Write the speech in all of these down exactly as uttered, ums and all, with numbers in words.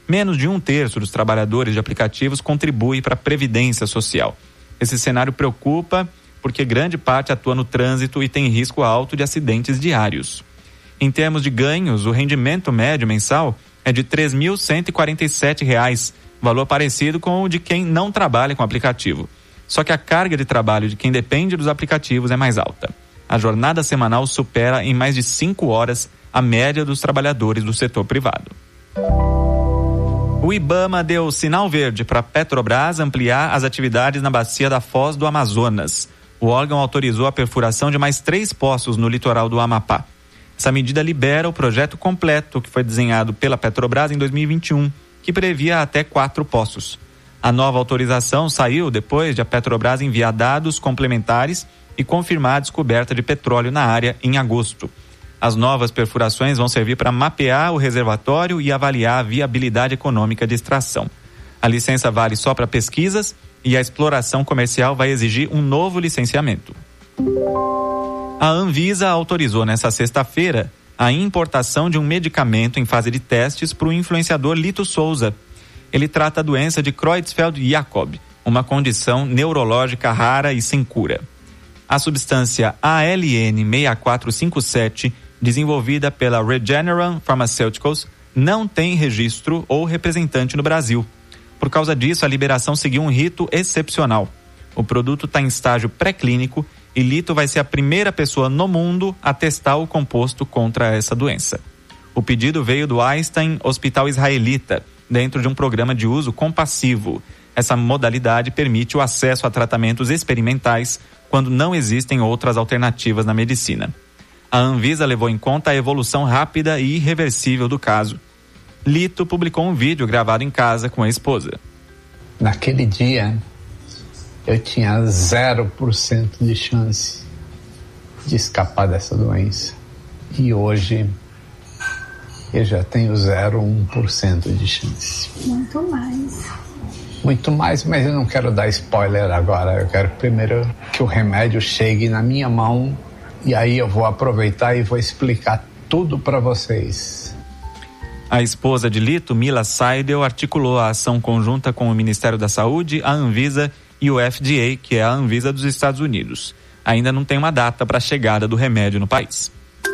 menos de um terço dos trabalhadores de aplicativos contribui para a Previdência Social. Esse cenário preocupa porque grande parte atua no trânsito e tem risco alto de acidentes diários. Em termos de ganhos, o rendimento médio mensal é de três mil cento e quarenta e sete reais, valor parecido com o de quem não trabalha com aplicativo. Só que a carga de trabalho de quem depende dos aplicativos é mais alta. A jornada semanal supera em mais de cinco horas a média dos trabalhadores do setor privado. O IBAMA deu sinal verde para a Petrobras ampliar as atividades na bacia da Foz do Amazonas. O órgão autorizou a perfuração de mais três poços no litoral do Amapá. Essa medida libera o projeto completo que foi desenhado pela Petrobras em dois mil e vinte e um, que previa até quatro poços. A nova autorização saiu depois de a Petrobras enviar dados complementares e confirmar a descoberta de petróleo na área em agosto. As novas perfurações vão servir para mapear o reservatório e avaliar a viabilidade econômica de extração. A licença vale só para pesquisas e a exploração comercial vai exigir um novo licenciamento. A Anvisa autorizou nesta sexta-feira a importação de um medicamento em fase de testes para o influenciador Lito Souza. Ele trata a doença de Creutzfeldt-Jakob, uma condição neurológica rara e sem cura. A substância A L N seis quatro cinco sete, desenvolvida pela Regeneron Pharmaceuticals, não tem registro ou representante no Brasil. Por causa disso, a liberação seguiu um rito excepcional. O produto está em estágio pré-clínico e Lito vai ser a primeira pessoa no mundo a testar o composto contra essa doença. O pedido veio do Einstein Hospital Israelita, dentro de um programa de uso compassivo. Essa modalidade permite o acesso a tratamentos experimentais quando não existem outras alternativas na medicina. A Anvisa levou em conta a evolução rápida e irreversível do caso. Lito publicou um vídeo gravado em casa com a esposa. Naquele dia, eu tinha zero por cento de chance de escapar dessa doença. E hoje, eu já tenho zero vírgula um por cento de chance. Muito mais. Muito mais, mas eu não quero dar spoiler agora. Eu quero primeiro que o remédio chegue na minha mão e aí eu vou aproveitar e vou explicar tudo para vocês. A esposa de Lito, Mila Seidel, articulou a ação conjunta com o Ministério da Saúde, a Anvisa e o F D A, que é a Anvisa dos Estados Unidos. Ainda não tem uma data para a chegada do remédio no país.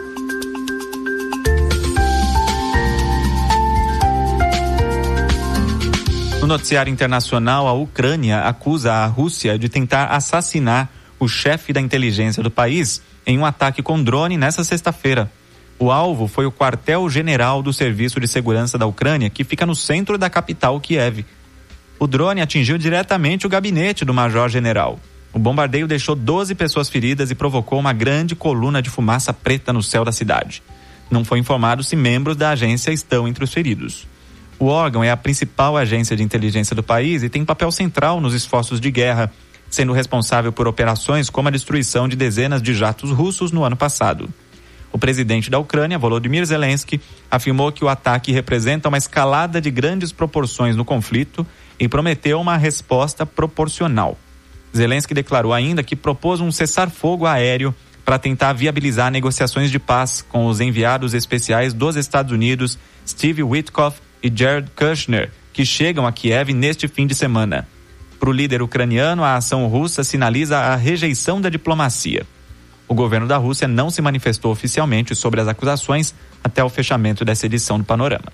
No noticiário internacional, a Ucrânia acusa a Rússia de tentar assassinar o chefe da inteligência do país em um ataque com drone nesta sexta-feira. O alvo foi o quartel-general do Serviço de Segurança da Ucrânia, que fica no centro da capital, Kiev. O drone atingiu diretamente o gabinete do major-general. O bombardeio deixou doze pessoas feridas e provocou uma grande coluna de fumaça preta no céu da cidade. Não foi informado se membros da agência estão entre os feridos. O órgão é a principal agência de inteligência do país e tem papel central nos esforços de guerra, sendo responsável por operações como a destruição de dezenas de jatos russos no ano passado. O presidente da Ucrânia, Volodymyr Zelensky, afirmou que o ataque representa uma escalada de grandes proporções no conflito e prometeu uma resposta proporcional. Zelensky declarou ainda que propôs um cessar-fogo aéreo para tentar viabilizar negociações de paz com os enviados especiais dos Estados Unidos, Steve Witkoff e Jared Kushner, que chegam a Kiev neste fim de semana. Para o líder ucraniano, a ação russa sinaliza a rejeição da diplomacia. O governo da Rússia não se manifestou oficialmente sobre as acusações até o fechamento dessa edição do Panorama.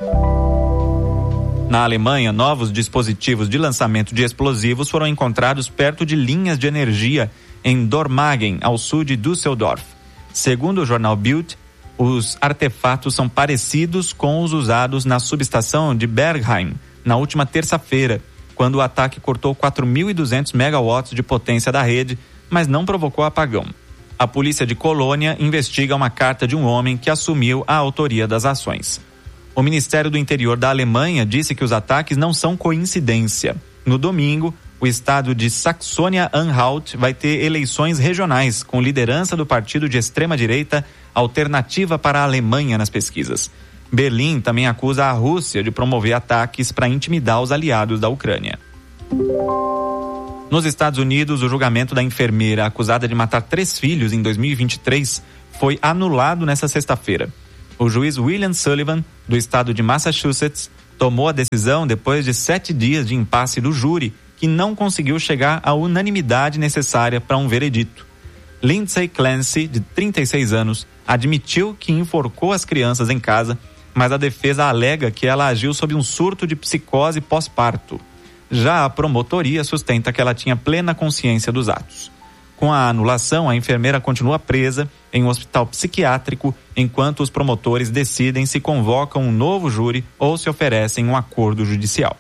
Na Alemanha, novos dispositivos de lançamento de explosivos foram encontrados perto de linhas de energia em Dormagen, ao sul de Düsseldorf. Segundo o jornal Bild, os artefatos são parecidos com os usados na subestação de Bergheim, na última terça-feira, quando o ataque cortou quatro mil e duzentos megawatts de potência da rede, mas não provocou apagão. A polícia de Colônia investiga uma carta de um homem que assumiu a autoria das ações. O Ministério do Interior da Alemanha disse que os ataques não são coincidência. No domingo, o estado de Saxônia-Anhalt vai ter eleições regionais com liderança do partido de extrema-direita Alternativa para a Alemanha nas pesquisas. Berlim também acusa a Rússia de promover ataques para intimidar os aliados da Ucrânia. Nos Estados Unidos, o julgamento da enfermeira acusada de matar três filhos em dois mil e vinte e três foi anulado nesta sexta-feira. O juiz William Sullivan, do estado de Massachusetts, Tomou a decisão depois de sete dias de impasse do júri, que não conseguiu chegar à unanimidade necessária para um veredito. Lindsay Clancy, de trinta e seis anos, admitiu que enforcou as crianças em casa, mas a defesa alega que ela agiu sob um surto de psicose pós-parto. Já a promotoria sustenta que ela tinha plena consciência dos atos. Com a anulação, a enfermeira continua presa em um hospital psiquiátrico, enquanto os promotores decidem se convocam um novo júri ou se oferecem um acordo judicial.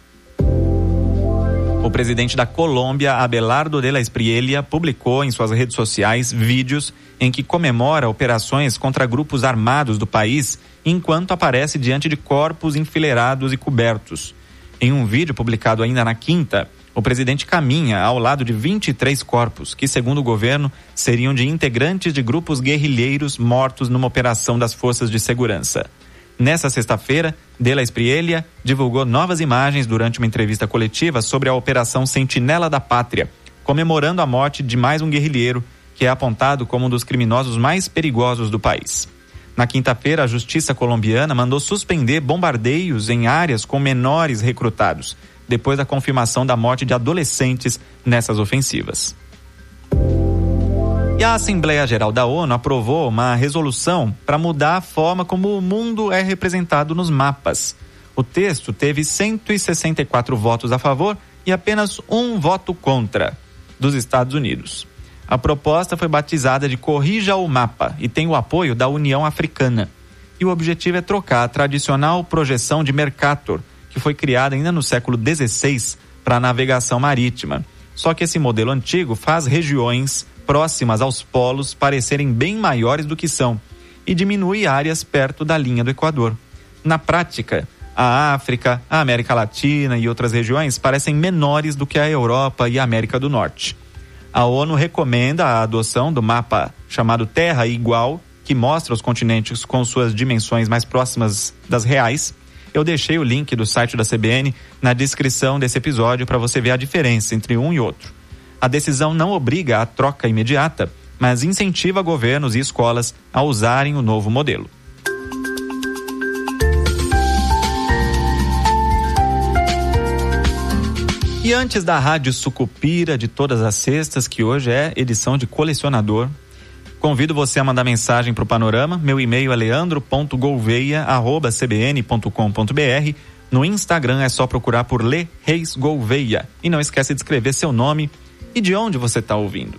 O presidente da Colômbia, Abelardo de la Espriella, publicou em suas redes sociais vídeos em que comemora operações contra grupos armados do país, enquanto aparece diante de corpos enfileirados e cobertos. Em um vídeo publicado ainda na quinta, o presidente caminha ao lado de vinte e três corpos, que, segundo o governo, seriam de integrantes de grupos guerrilheiros mortos numa operação das forças de segurança. Nessa sexta-feira, de la Espriella divulgou novas imagens durante uma entrevista coletiva sobre a Operação Sentinela da Pátria, comemorando a morte de mais um guerrilheiro, que é apontado como um dos criminosos mais perigosos do país. Na quinta-feira, a justiça colombiana mandou suspender bombardeios em áreas com menores recrutados, depois da confirmação da morte de adolescentes nessas ofensivas. E a Assembleia Geral da ONU aprovou uma resolução para mudar a forma como o mundo é representado nos mapas. O texto teve cento e sessenta e quatro votos a favor e apenas um voto contra, dos Estados Unidos. A proposta foi batizada de Corrija o Mapa e tem o apoio da União Africana. E o objetivo é trocar a tradicional projeção de Mercator, que foi criada ainda no século dezesseis para a navegação marítima. Só que esse modelo antigo faz regiões próximas aos polos parecerem bem maiores do que são e diminui áreas perto da linha do Equador. Na prática, a África, a América Latina e outras regiões parecem menores do que a Europa e a América do Norte. A ONU recomenda a adoção do mapa chamado Terra Igual, que mostra os continentes com suas dimensões mais próximas das reais. Eu deixei o link do site da C B N na descrição desse episódio para você ver a diferença entre um e outro. A decisão não obriga a troca imediata, mas incentiva governos e escolas a usarem o novo modelo. E antes da Rádio Sucupira de todas as sextas, que hoje é edição de colecionador, convido você a mandar mensagem para o Panorama. Meu e-mail é leandro ponto gouveia arroba c b n ponto com ponto b r. No Instagram é só procurar por Le Reis Gouveia. E não esquece de escrever seu nome e de onde você está ouvindo.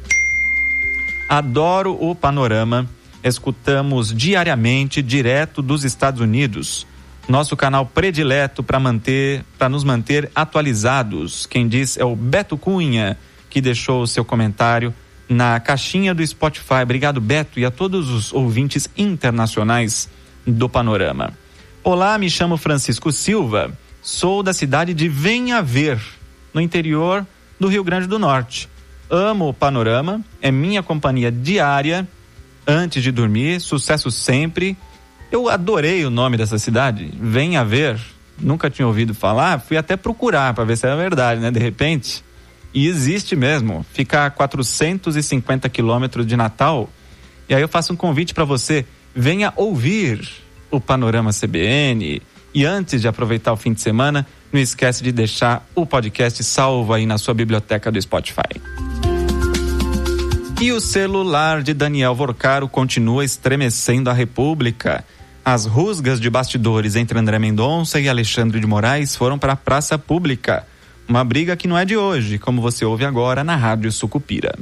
Adoro o Panorama. Escutamos diariamente, direto dos Estados Unidos. Nosso canal predileto para manter, para nos manter atualizados. Quem diz é o Beto Cunha, que deixou o seu comentário na caixinha do Spotify. Obrigado, Beto, e a todos os ouvintes internacionais do Panorama. Olá, me chamo Francisco Silva, sou da cidade de Venha Ver, no interior do Rio Grande do Norte. Amo o Panorama, é minha companhia diária antes de dormir, sucesso sempre. Eu adorei o nome dessa cidade, Venha Ver, nunca tinha ouvido falar, fui até procurar para ver se era verdade, né, de repente. E existe mesmo, fica a quatrocentos e cinquenta quilômetros de Natal. E aí eu faço um convite para você, venha ouvir o Panorama C B N. E antes de aproveitar o fim de semana, não esquece de deixar o podcast salvo aí na sua biblioteca do Spotify. E o celular de Daniel Vorcaro continua estremecendo a República. As rusgas de bastidores entre André Mendonça e Alexandre de Moraes foram para a praça pública. Uma briga que não é de hoje, como você ouve agora na Rádio Sucupira.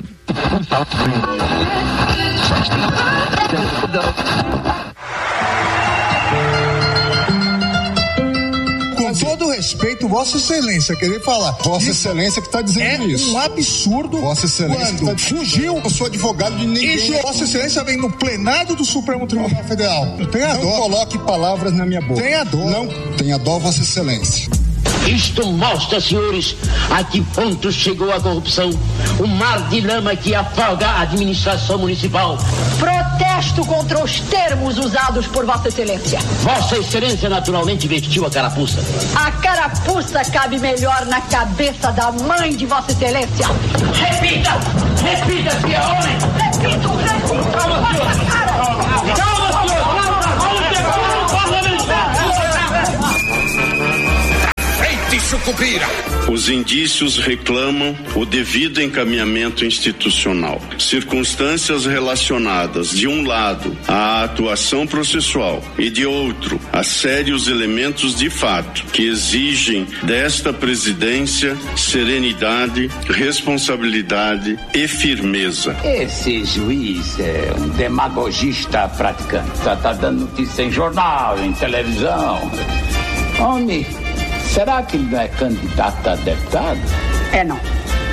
Com todo respeito, Vossa Excelência, querer falar. Vossa Excelência que está dizendo é isso. É um absurdo. Vossa Excelência quando tá... fugiu. Eu sou advogado de ninguém. Isso, Vossa Excelência vem no plenário do Supremo Tribunal Federal. Tenha dó. Não coloque palavras na minha boca. Tenha dó. Não, tenha dó, Vossa Excelência. Isto mostra, senhores, a que ponto chegou a corrupção. O mar de lama que afoga a administração municipal. Protesto contra os termos usados por Vossa Excelência. Vossa Excelência naturalmente vestiu a carapuça. A carapuça cabe melhor na cabeça da mãe de Vossa Excelência. Repita! Repita, se é homem! Repito, repito! Calma, senhor! Calma, senhor! Calma, senhor! Sucupira. Os indícios reclamam o devido encaminhamento institucional. Circunstâncias relacionadas, de um lado, à atuação processual e, de outro, a sérios elementos de fato que exigem desta presidência serenidade, responsabilidade e firmeza. Esse juiz é um demagogista praticante. Já está dando notícia em jornal, em televisão. Homem, será que ele não é candidato a deputado? É não.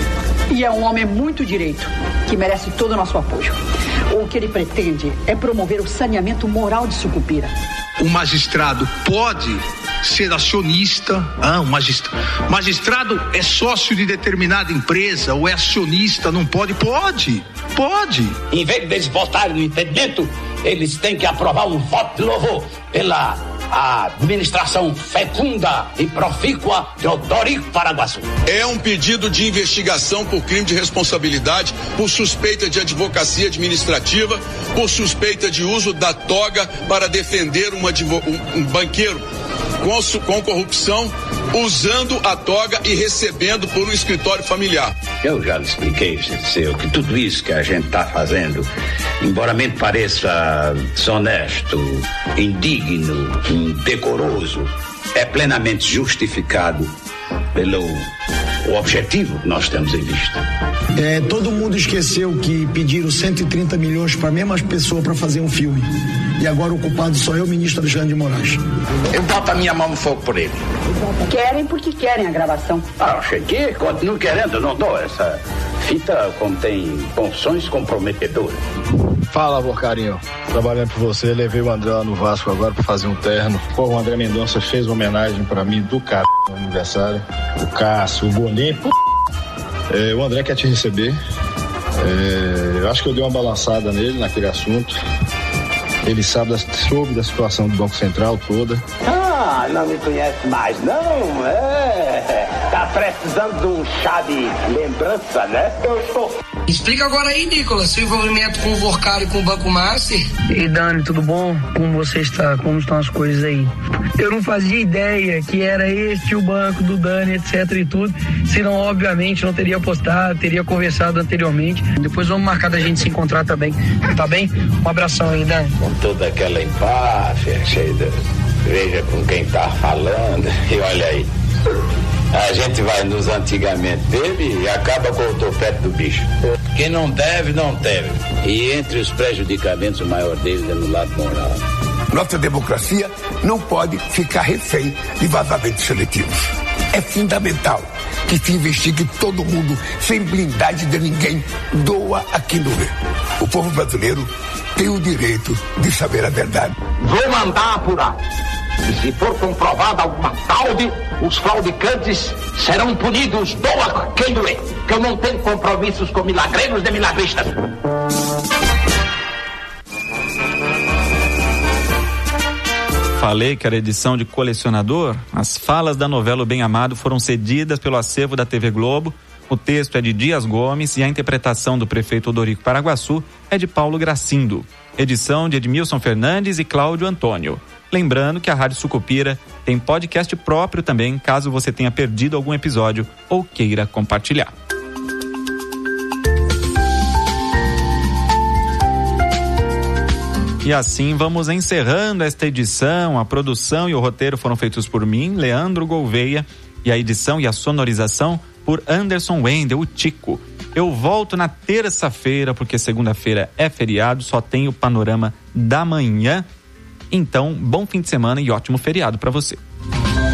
E é um homem muito direito, que merece todo o nosso apoio. O que ele pretende é promover o saneamento moral de Sucupira. O magistrado pode ser acionista, ah, o magistrado, magistrado é sócio de determinada empresa ou é acionista, não pode? Pode, pode. Em vez deles votarem no impedimento, eles têm que aprovar um voto de louvor pela a administração fecunda e profícua de Odorico Paraguaçu. É um pedido de investigação por crime de responsabilidade, por suspeita de advocacia administrativa, por suspeita de uso da toga para defender uma, um, um banqueiro com, com corrupção, usando a toga e recebendo por um escritório familiar. Eu já lhe expliquei, seu, que tudo isso que a gente está fazendo, embora me pareça desonesto, indigno, indecoroso, é plenamente justificado pelo o objetivo que nós temos em vista. É, todo mundo esqueceu que pediram cento e trinta milhões para a mesma pessoa para fazer um filme. E agora o culpado sou eu, ministro Alexandre de Moraes. Eu boto a minha mão no fogo por ele. Querem porque querem a gravação. Ah, achei que continuo querendo, eu não dou. Essa fita contém funções comprometedoras. Fala, Porcarinho. Trabalhando por você, levei o André lá no Vasco agora pra fazer um terno. Pô, o André Mendonça fez uma homenagem pra mim do cara no aniversário. O Cássio, o Boninho. É, o André quer te receber. É, eu acho que eu dei uma balançada nele naquele assunto. Ele sabe, da, soube da situação do Banco Central toda. Ah, não me conhece mais, não? É. Tá precisando de um chá de lembrança, né? Eu estou. Explica agora aí, Nicolas, seu envolvimento com o Vorcari e com o Banco Master. E Dani, tudo bom? Como você está? Como estão as coisas aí? Eu não fazia ideia que era este o banco do Dani, etc e tudo, senão obviamente não teria postado, teria conversado anteriormente. Depois vamos marcar da gente se encontrar também, tá bem? Um abração aí, Dani. Com toda aquela empáfia, cheia de... Veja com quem tá falando e olha aí. A gente vai nos antigamente dele e acaba com o topete do bicho. Quem não deve, não deve. E entre os prejudicamentos, o maior deles é no lado moral. Nossa democracia não pode ficar refém de vazamentos seletivos. É fundamental que se investigue todo mundo, sem blindagem de ninguém, doa a quem doer. O povo brasileiro tem o direito de saber a verdade. Vou mandar apurar. E se for comprovada alguma fraude, os fraudicantes serão punidos, doa quem doer. Que eu não tenho compromissos com milagreiros nem milagristas. Falei que era edição de colecionador. As falas da novela O Bem Amado foram cedidas pelo acervo da T V Globo. O texto é de Dias Gomes e a interpretação do prefeito Odorico Paraguaçu é de Paulo Gracindo. Edição de Edmilson Fernandes e Cláudio Antônio. Lembrando que a Rádio Sucupira tem podcast próprio também, caso você tenha perdido algum episódio ou queira compartilhar. E assim vamos encerrando esta edição. A produção e o roteiro foram feitos por mim, Leandro Gouveia, e a edição e a sonorização por Anderson Wendel, o Tico. Eu volto na terça-feira, porque segunda-feira é feriado, só tem o panorama da manhã. Então, bom fim de semana e ótimo feriado para você.